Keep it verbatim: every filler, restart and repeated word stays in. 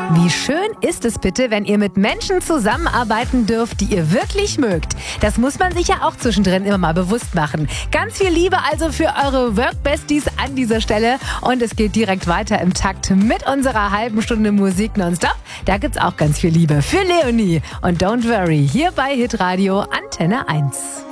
Wie schön ist es bitte, wenn ihr mit Menschen zusammenarbeiten dürft, die ihr wirklich mögt. Das muss man sich ja auch zwischendrin immer mal bewusst machen. Ganz viel Liebe also für eure Work-Besties an dieser Stelle. Und es geht direkt weiter im Takt mit unserer halben Stunde Musik nonstop. Da gibt's auch ganz viel Liebe für Leonie. Und don't worry, hier bei Hitradio Antenne eins.